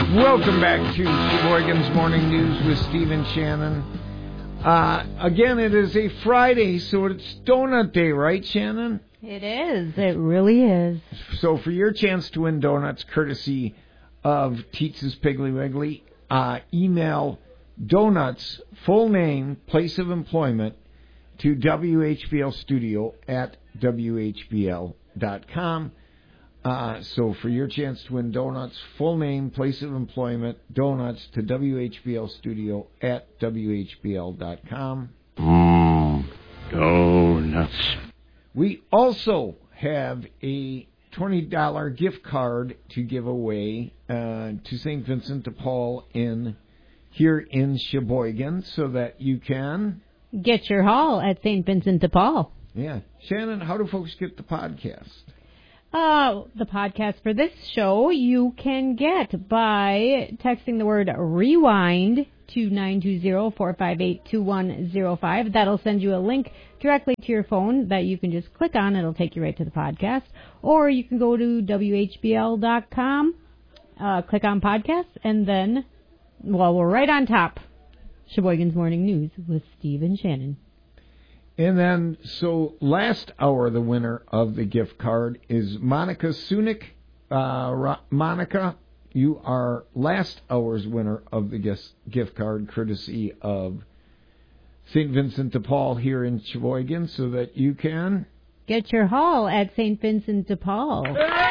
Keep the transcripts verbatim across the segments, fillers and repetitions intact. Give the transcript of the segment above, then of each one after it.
Welcome back to Sheboygan's Morning News with Steve and Shannon. Uh, again, it is a Friday, so it's Donut Day, right, Shannon? It is. It really is. So for your chance to win donuts, courtesy of Teetz's Piggly Wiggly, uh, email donuts, full name, place of employment, to W H B L studio at W H B L dot com. Uh, so for your chance to win donuts, full name, place of employment, donuts to W H B L studio at W H B L dot com. Mmm, donuts. We also have a twenty dollars gift card to give away uh, to Saint Vincent de Paul in here in Sheboygan, so that you can get your haul at Saint Vincent de Paul. Yeah. Shannon, how do folks get the podcast? Uh, the podcast for this show you can get by texting the word rewind to nine two zero, four five eight, two one zero five. That'll send you a link directly to your phone that you can just click on. It'll take you right to the podcast. Or you can go to W H B L dot com, uh, click on podcast, and then, well, we're right on top. Sheboygan's Morning News with Steve and Shannon. And then, so last hour, the winner of the gift card is Monica Sunick. Uh, Monica, you are last hour's winner of the gift card, courtesy of Saint Vincent de Paul here in Sheboygan, so that you can get your haul at Saint Vincent de Paul.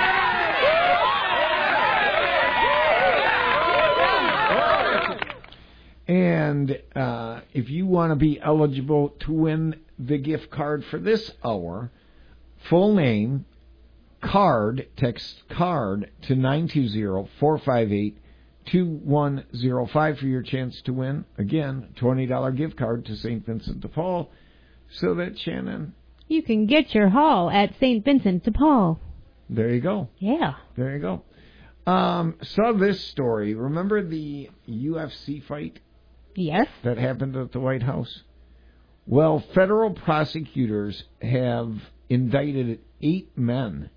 And uh, if you want to be eligible to win the gift card for this hour, full name, card, text card to nine two zero, four five eight, two one zero five for your chance to win. Again, twenty dollars gift card to Saint Vincent de Paul, so that, Shannon, you can get your haul at Saint Vincent de Paul. There you go. Yeah. There you go. Um, saw this story. Remember the U F C fight? Yes. That happened at the White House? Well, federal prosecutors have indicted eight men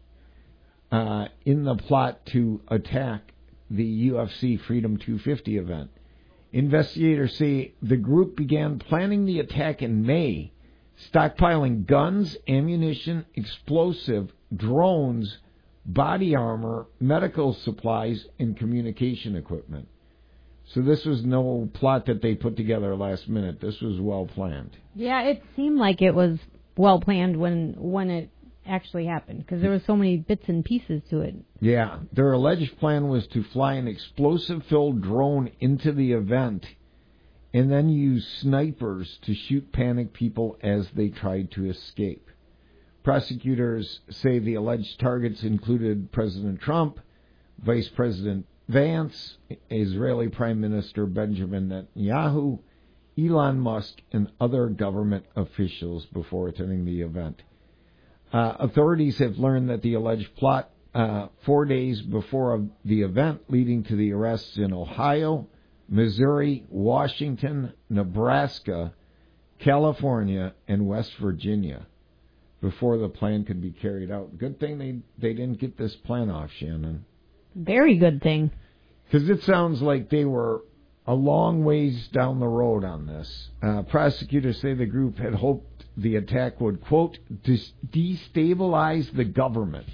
uh, in the plot to attack the U F C Freedom two fifty event. Investigators say the group began planning the attack in May, stockpiling guns, ammunition, explosive, drones, body armor, medical supplies, and communication equipment. So this was no plot that they put together last minute. This was well planned. Yeah, it seemed like it was well planned when when it actually happened, because there were so many bits and pieces to it. Yeah, their alleged plan was to fly an explosive-filled drone into the event and then use snipers to shoot panicked people as they tried to escape. Prosecutors say the alleged targets included President Trump, Vice President Vance, Israeli Prime Minister Benjamin Netanyahu, Elon Musk, and other government officials before attending the event. Uh, authorities have learned that the alleged plot uh, four days before the event, leading to the arrests in Ohio, Missouri, Washington, Nebraska, California, and West Virginia, before the plan could be carried out. Good thing they, they didn't get this plan off, Shannon. Very good thing. Because it sounds like they were a long ways down the road on this. Uh, prosecutors say the group had hoped the attack would, quote, dis- destabilize the government.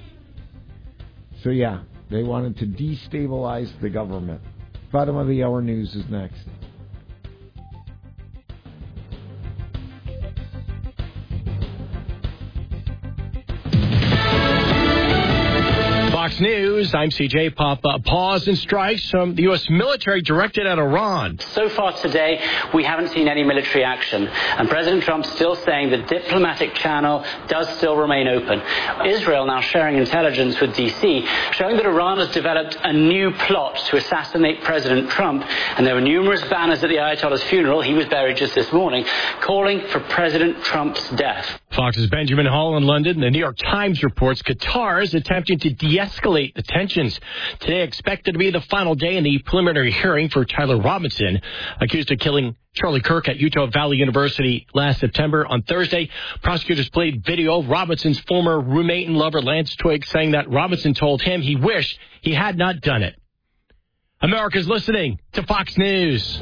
So, yeah, they wanted to destabilize the government. Bottom of the hour news is next. Fox News, I'm C J Pop. Uh, pause and strikes from the U S military directed at Iran. So far today, we haven't seen any military action. And President Trump's still saying the diplomatic channel does still remain open. Israel now sharing intelligence with D C, showing that Iran has developed a new plot to assassinate President Trump. And there were numerous banners at the Ayatollah's funeral, he was buried just this morning, calling for President Trump's death. Fox's Benjamin Hall in London. The New York Times reports Qatar is attempting to de-escalate the tensions. Today expected to be the final day in the preliminary hearing for Tyler Robinson, accused of killing Charlie Kirk at Utah Valley University last September. On Thursday, prosecutors played video of Robinson's former roommate and lover, Lance Twigg, saying that Robinson told him he wished he had not done it. America's listening to Fox News.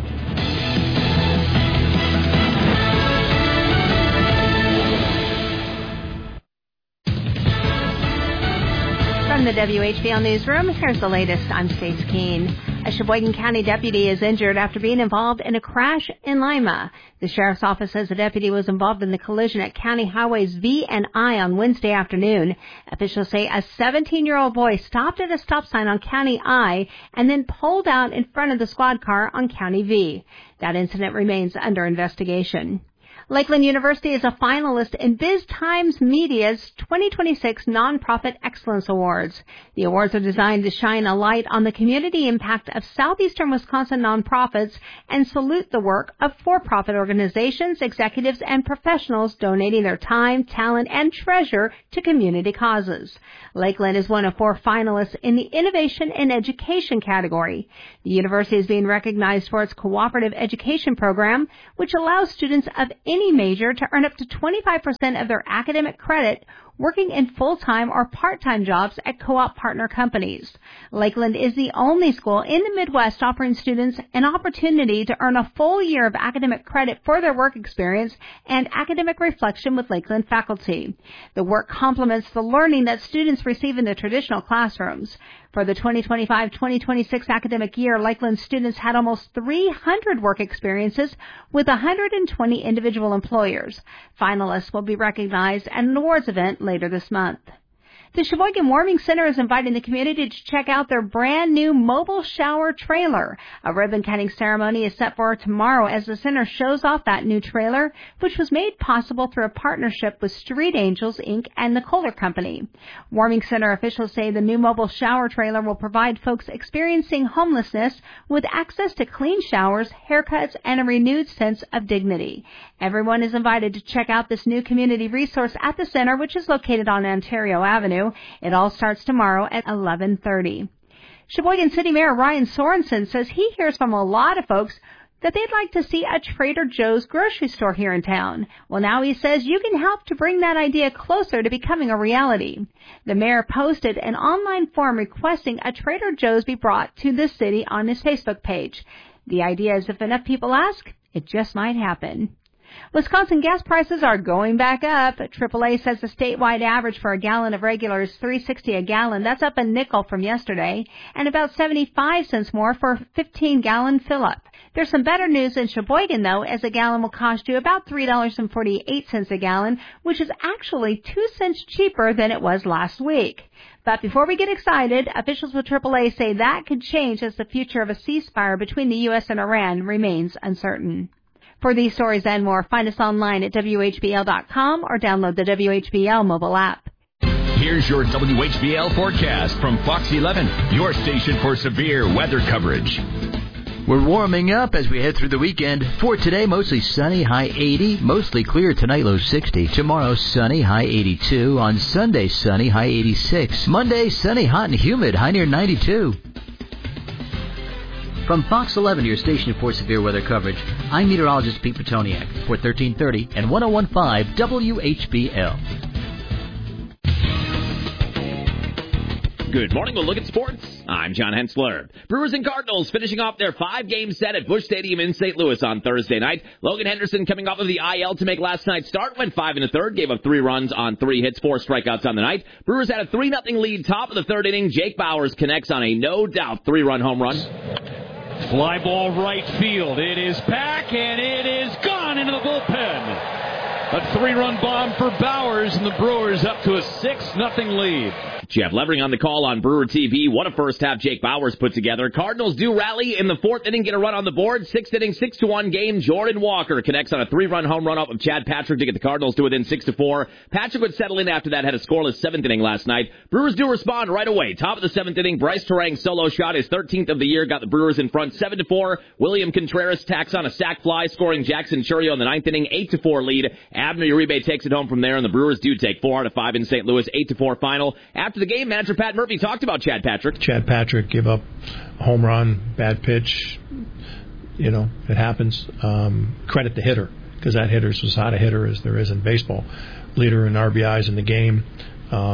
From the W H B L Newsroom, here's the latest. I'm Stace Keene. A Sheboygan County deputy is injured after being involved in a crash in Lima. The sheriff's office says the deputy was involved in the collision at County Highways V and I on Wednesday afternoon. Officials say a seventeen-year-old boy stopped at a stop sign on County I and then pulled out in front of the squad car on County V. That incident remains under investigation. Lakeland University is a finalist in Biz Times Media's twenty twenty-six Nonprofit Excellence Awards. The awards are designed to shine a light on the community impact of southeastern Wisconsin nonprofits and salute the work of for-profit organizations, executives, and professionals donating their time, talent, and treasure to community causes. Lakeland is one of four finalists in the Innovation in Education category. The university is being recognized for its cooperative education program, which allows students of any major to earn up to twenty-five percent of their academic credit working in full-time or part-time jobs at co-op partner companies. Lakeland is the only school in the Midwest offering students an opportunity to earn a full year of academic credit for their work experience and academic reflection with Lakeland faculty. The work complements the learning that students receive in the traditional classrooms. For the twenty twenty-five twenty twenty-six academic year, Lakeland students had almost three hundred work experiences with one hundred twenty individual employers. Finalists will be recognized at an awards event later this month. The Sheboygan Warming Center is inviting the community to check out their brand new mobile shower trailer. A ribbon-cutting ceremony is set for tomorrow as the center shows off that new trailer, which was made possible through a partnership with Street Angels, Incorporated and the Kohler Company. Warming Center officials say the new mobile shower trailer will provide folks experiencing homelessness with access to clean showers, haircuts, and a renewed sense of dignity. Everyone is invited to check out this new community resource at the center, which is located on Ontario Avenue. It all starts tomorrow at eleven thirty. Sheboygan City Mayor Ryan Sorensen says he hears from a lot of folks that they'd like to see a Trader Joe's grocery store here in town. Well, now he says you can help to bring that idea closer to becoming a reality. The mayor posted an online form requesting a Trader Joe's be brought to the city on his Facebook page. The idea is if enough people ask, it just might happen. Wisconsin gas prices are going back up. triple A says the statewide average for a gallon of regular is three dollars and sixty cents a gallon. That's up a nickel from yesterday, and about seventy-five cents more for a fifteen-gallon fill-up. There's some better news in Sheboygan, though, as a gallon will cost you about three dollars and forty-eight cents a gallon, which is actually two cents cheaper than it was last week. But before we get excited, officials with triple A say that could change as the future of a ceasefire between the U S and Iran remains uncertain. For these stories and more, find us online at W H B L dot com or download the W H B L mobile app. Here's your W H B L forecast from Fox eleven, your station for severe weather coverage. We're warming up as we head through the weekend. For today, mostly sunny, high eighty. Mostly clear tonight, low sixty. Tomorrow, sunny, high eighty-two. On Sunday, sunny, high eighty-six. Monday, sunny, hot and humid, high near ninety-two. From Fox eleven, your station for severe weather coverage, I'm meteorologist Pete Petoniak for thirteen thirty and one oh one point five W H B L. Good morning. We'll look at sports. I'm John Hensler. Brewers and Cardinals finishing off their five-game set at Busch Stadium in Saint Louis on Thursday night. Logan Henderson coming off of the I L to make last night's start, went five and a third, gave up three runs on three hits, four strikeouts on the night. Brewers had a three nothing lead top of the third inning. Jake Bauers connects on a no-doubt three-run home run. Fly ball right field. It is back, and it is gone into the bullpen. A three-run bomb for Bauers, and the Brewers up to a six nothing lead. Jeff Levering on the call on Brewer T V. What a first half Jake Bauers put together. Cardinals do rally in the fourth inning, get a run on the board. Sixth inning, six to one game. Jordan Walker connects on a three-run home run off of Chad Patrick to get the Cardinals to within six to four. Patrick would settle in after that, had a scoreless seventh inning last night. Brewers do respond right away. Top of the seventh inning, Bryce Terang solo shot, his thirteenth of the year, got the Brewers in front seven to four. William Contreras tacks on a sac fly, scoring Jackson Churio in the ninth inning, eight to four lead. Abner Uribe takes it home from there, and the Brewers do take four out of five in Saint Louis, eight to four final. After the game, manager Pat Murphy talked about Chad Patrick. Chad Patrick gave up a home run, bad pitch. You know, it happens. Um, credit the hitter, because that hitter's as hot a hitter as there is in baseball. Leader in R B Is in the game. Um,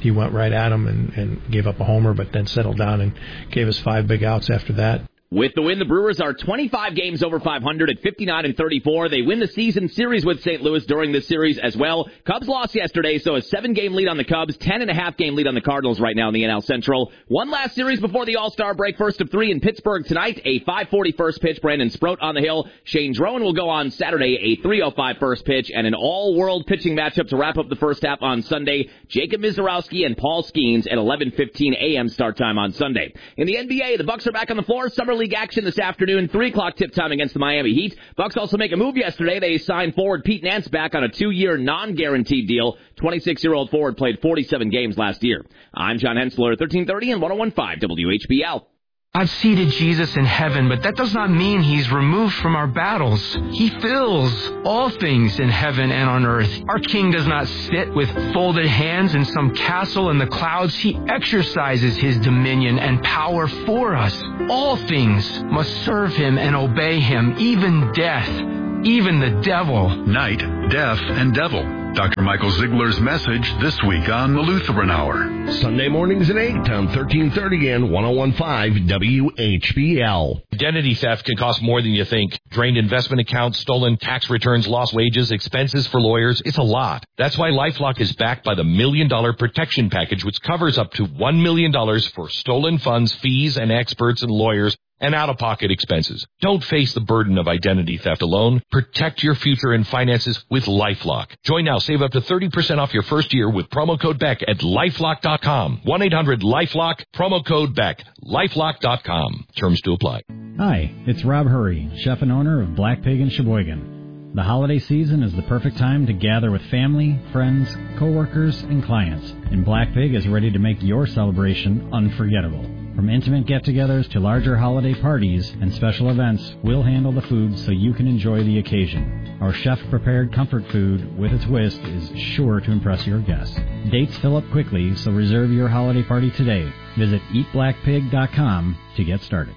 he went right at him and, and gave up a homer, but then settled down and gave us five big outs after that. With the win, the Brewers are twenty-five games over five hundred at fifty-nine and thirty-four. They win the season series with Saint Louis during this series as well. Cubs lost yesterday, so a seven-game lead on the Cubs, ten and a half game lead on the Cardinals right now in the N L Central. One last series before the All-Star break, first of three in Pittsburgh tonight. A five forty first pitch, Brandon Sproat on the hill. Shane Drowan will go on Saturday, a three oh five first pitch, and an all-world pitching matchup to wrap up the first half on Sunday. Jacob Mizorowski and Paul Skeens at eleven fifteen a.m. start time on Sunday. In the N B A, the Bucks are back on the floor. Summer League action this afternoon, three o'clock tip time against the Miami Heat. Bucks also make a move yesterday. They signed forward Pete Nance back on a two-year non-guaranteed deal. twenty-six-year-old forward played forty-seven games last year. I'm John Hensler, thirteen thirty and one oh one point five W H B L. I've seated Jesus in heaven, but that does not mean he's removed from our battles. He fills all things in heaven and on earth. Our King does not sit with folded hands in some castle in the clouds. He exercises his dominion and power for us. All things must serve him and obey him, even death, even the devil. Night, death, and devil. Doctor Michael Ziegler's message this week on the Lutheran Hour. Sunday mornings at eight on thirteen thirty and one oh one point five W H B L. Identity theft can cost more than you think. Drained investment accounts, stolen tax returns, lost wages, expenses for lawyers. It's a lot. That's why LifeLock is backed by the Million Dollar Protection Package, which covers up to one million dollars for stolen funds, fees, and experts and lawyers, and out-of-pocket expenses. Don't face the burden of identity theft alone. Protect your future and finances with LifeLock. Join now. Save up to thirty percent off your first year with promo code Beck at LifeLock dot com. one eight hundred LifeLock, promo code Beck. LifeLock dot com. Terms to apply. Hi, it's Rob Hurry, chef and owner of Black Pig in Sheboygan. The holiday season is the perfect time to gather with family, friends, coworkers, and clients. And Black Pig is ready to make your celebration unforgettable. From intimate get-togethers to larger holiday parties and special events, we'll handle the food so you can enjoy the occasion. Our chef-prepared comfort food with a twist is sure to impress your guests. Dates fill up quickly, so reserve your holiday party today. Visit eat black pig dot com to get started.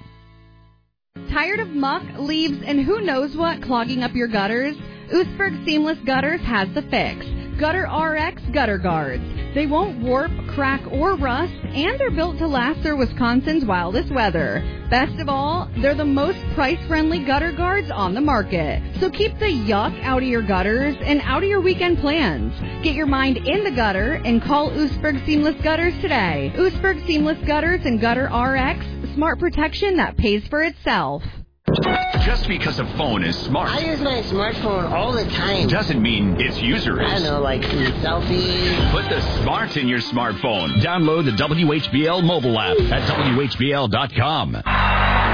Tired of muck, leaves, and who knows what clogging up your gutters? Oostburg Seamless Gutters has the fix. Gutter R X Gutter Guards. They won't warp, crack, or rust, and they're built to last through Wisconsin's wildest weather. Best of all, they're the most price-friendly gutter guards on the market. So keep the yuck out of your gutters and out of your weekend plans. Get your mind in the gutter and call Oostburg Seamless Gutters today. Oostburg Seamless Gutters and Gutter R X, smart protection that pays for itself. Just because a phone is smart, I use my smartphone all the time, doesn't mean its user is. I don't know, like selfies. Put the smart in your smartphone. Download the W H B L mobile app at W H B L dot com.